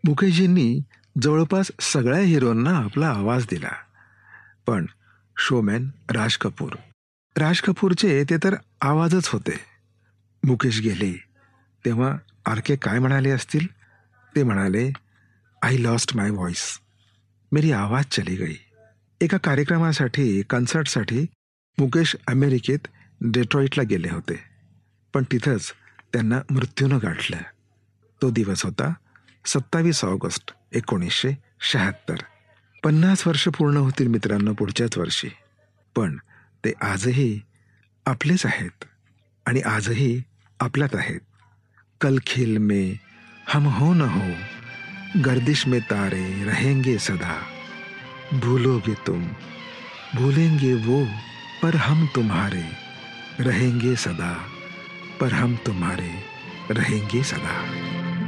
मुकेशजींनी जवळपास सगळ्या हिरोंना आपला आवाज दिला. पण शोमॅन राज कपूरचे ते तर आवाजच होते. मुकेश गेले तेव्हा आर.के. काय म्हणाले असतील? ते म्हणाले, आय लॉस्ट माय व्हॉइस. मेरी आवाज चली गई. एका कार्यक्रमासाठी, कन्सर्टसाठी मुकेश अमेरिकेत डेट्रॉईटला गेले होते. पण तिथंच त्यांना मृत्यूनं गाठलं. तो दिवस होता 27 ऑगस्ट 1976. 50 वर्ष पूर्ण होतील मित्रांनो पुढच्याच वर्षी. पण ते आजही आपलेच आहेत आणि आजही आपल्यात आहेत. कल खेल में हम हो न हो, गर्दिश में तारे रहेंगे सदा. भूलोगे तुम, भूलेंगे वो, पर हम तुम्हारे रहेंगे सदा, पर हम तुम्हारे रहेंगे सदा.